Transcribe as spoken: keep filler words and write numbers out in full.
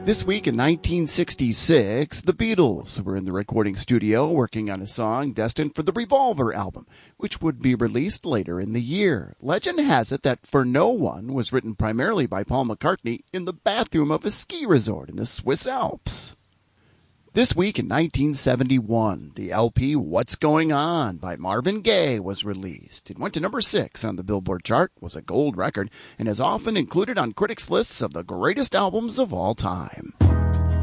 This week in nineteen sixty-six, the Beatles were in the recording studio working on a song destined for the Revolver album, which would be released later in the year. Legend has it that For No One was written primarily by Paul McCartney in the bathroom of a ski resort in the Swiss Alps. This week in nineteen seventy-one, the L P What's Going On by Marvin Gaye was released. It went to number six on the Billboard chart, was a gold record, and is often included on critics' lists of the greatest albums of all time.